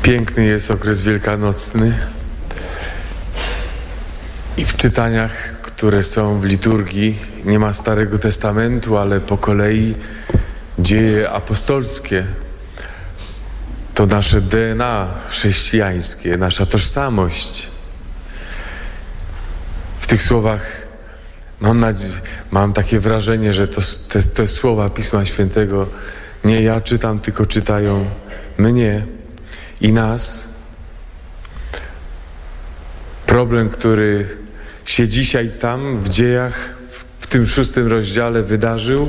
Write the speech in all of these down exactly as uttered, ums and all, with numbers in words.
Piękny jest okres wielkanocny i w czytaniach, które są w liturgii, nie ma Starego Testamentu, ale po kolei dzieje apostolskie. To nasze D N A chrześcijańskie, nasza tożsamość. W tych słowach mam, nadzie- mam takie wrażenie, że to, te, te słowa Pisma Świętego nie ja czytam, tylko czytają mnie i nas. Problem, który się dzisiaj tam w dziejach, w tym szóstym rozdziale wydarzył,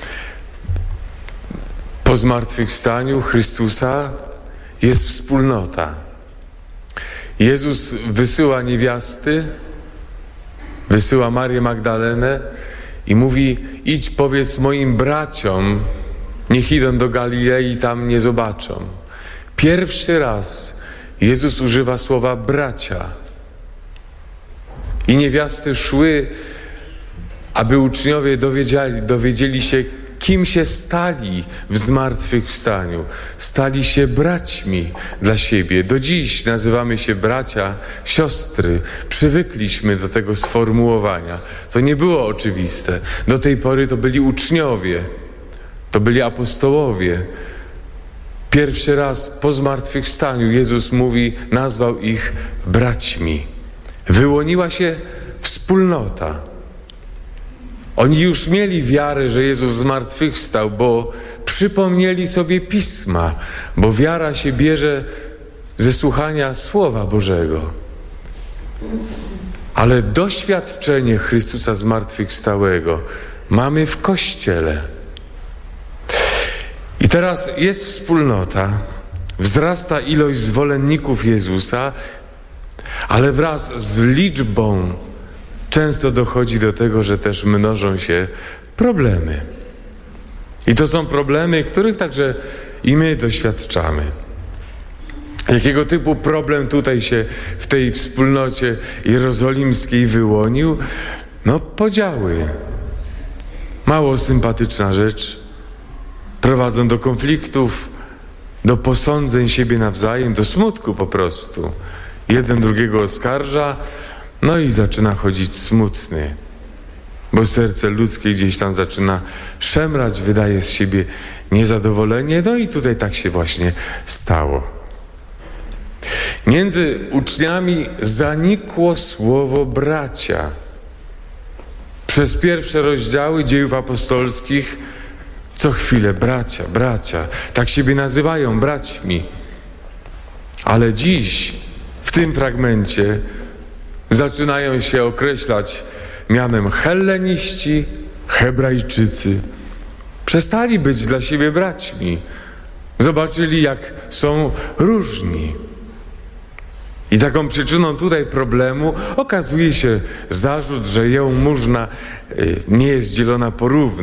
po zmartwychwstaniu Chrystusa jest wspólnota. Jezus wysyła niewiasty, wysyła Marię Magdalenę i mówi: idź, powiedz moim braciom, niech idą do Galilei i tam nie zobaczą. Pierwszy raz Jezus używa słowa bracia. I niewiasty szły, aby uczniowie dowiedzieli, dowiedzieli się, kim się stali w zmartwychwstaniu. Stali się braćmi dla siebie. Do dziś nazywamy się bracia, siostry. Przywykliśmy do tego sformułowania. To nie było oczywiste. Do tej pory to byli uczniowie. To byli apostołowie. Pierwszy raz po zmartwychwstaniu Jezus mówi, nazwał ich braćmi. Wyłoniła się wspólnota. Oni już mieli wiarę, że Jezus zmartwychwstał, bo przypomnieli sobie Pisma, bo wiara się bierze ze słuchania Słowa Bożego. Ale doświadczenie Chrystusa zmartwychwstałego mamy w Kościele. I teraz jest wspólnota, wzrasta ilość zwolenników Jezusa, ale wraz z liczbą często dochodzi do tego, że też mnożą się problemy. I to są problemy, których także i my doświadczamy. Jakiego typu problem tutaj się w tej wspólnocie jerozolimskiej wyłonił? No, podziały. Mało sympatyczna rzecz. Prowadzą do konfliktów, do posądzeń siebie nawzajem, do smutku po prostu. Jeden drugiego oskarża, no i zaczyna chodzić smutny, bo serce ludzkie gdzieś tam zaczyna szemrać, wydaje z siebie niezadowolenie, no i tutaj tak się właśnie stało. Między uczniami zanikło słowo bracia. Przez pierwsze rozdziały dziejów apostolskich co chwilę bracia, bracia, tak siebie nazywają braćmi. Ale dziś w tym fragmencie zaczynają się określać mianem helleniści, Hebrajczycy. Przestali być dla siebie braćmi. Zobaczyli, jak są różni. I taką przyczyną tutaj problemu okazuje się zarzut, że jałmużna nie jest dzielona porówno.